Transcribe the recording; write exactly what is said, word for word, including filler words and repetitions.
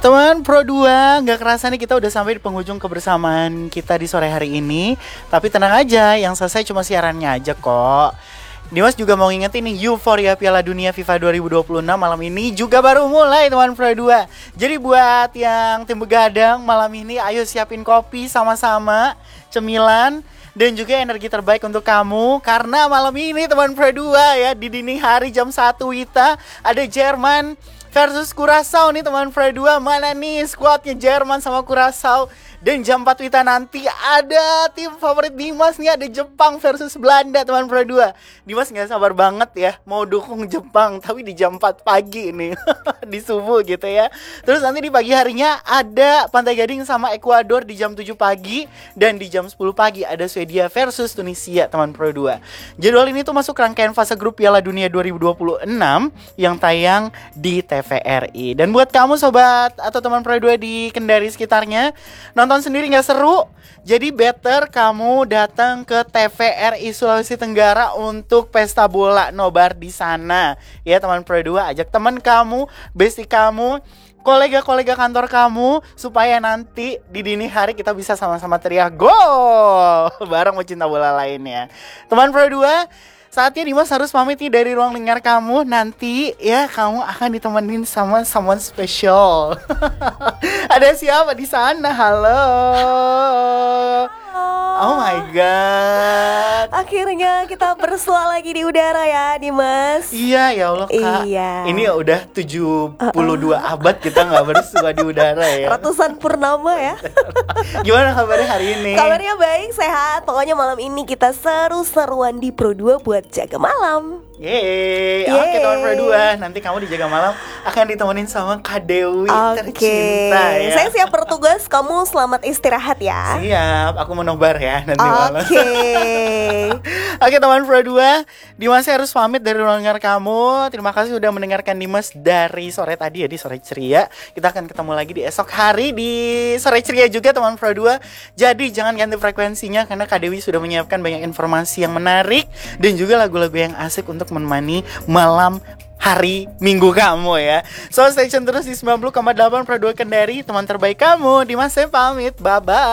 Teman Pro dua, nggak kerasa nih kita udah sampai di penghujung kebersamaan kita di sore hari ini. Tapi tenang aja, yang selesai cuma siarannya aja kok. Dimas juga mau ngingetin nih, Euforia Piala Dunia FIFA dua ribu dua puluh enam malam ini juga baru mulai teman Pro dua. Jadi buat yang tim begadang malam ini, ayo siapin kopi sama-sama, cemilan, dan juga energi terbaik untuk kamu. Karena malam ini teman Pro dua ya, di dini hari jam satu Wita, ada Jerman versus Curaçao nih teman Pro dua. Mana nih skuadnya Jerman sama Curaçao? Dan jam empat Wita nanti ada tim favorit Dimas nih, ada Jepang versus Belanda teman Pro dua. Dimas gak sabar banget ya mau dukung Jepang, tapi di jam empat pagi nih di subuh gitu ya. Terus nanti di pagi harinya ada Pantai Gading sama Ekuador di jam tujuh pagi. Dan di jam sepuluh pagi ada Swedia versus Tunisia teman Pro dua. Jadwal ini tuh masuk rangkaian fase grup Piala Dunia dua ribu dua puluh enam yang tayang di T V R I. Dan buat kamu sobat atau teman Pro dua di Kendari sekitarnya, nonton sendiri nggak seru, jadi better kamu datang ke T V R I Sulawesi Tenggara untuk pesta bola nobar di sana. Ya teman Pro dua, ajak teman kamu, bestie kamu, kolega-kolega kantor kamu, supaya nanti di dini hari kita bisa sama-sama teriak gol bareng pecinta bola lainnya. Teman Pro dua, saatnya Dimas harus pamit nih dari ruang dengar kamu. Nanti ya kamu akan ditemenin sama someone special. Ada siapa di sana? Halo. Oh my god. Akhirnya kita bersua lagi di udara ya Dimas. Iya ya Allah Kak. Iya. Ini udah tujuh puluh dua uh-uh. abad kita gak bersua di udara ya. Ratusan purnama ya. Gimana kabarnya hari ini? Kabarnya baik, sehat. Pokoknya malam ini kita seru-seruan di Pro dua buat jaga malam. Yeay, oke okay, teman Pro dua, nanti kamu di Jaga Malam akan ditemenin sama Kak Dewi okay. tercinta ya. Saya siap bertugas, kamu selamat istirahat ya. Siap, aku menobar ya nanti okay. malam. Oke okay, teman Pro dua, Dimas harus pamit dari ruang dengar kamu. Terima kasih sudah mendengarkan Dimas dari sore tadi ya, di Sore Ceria. Kita akan ketemu lagi di esok hari di Sore Ceria juga teman Pro dua. Jadi jangan ganti frekuensinya, karena Kak Dewi sudah menyiapkan banyak informasi yang menarik dan juga lagu-lagu yang asik untuk menemani malam hari Minggu kamu ya. So stay tune terus di sembilan puluh koma delapan Pro dua Kendari, teman terbaik kamu. Dimas saya pamit, bye bye.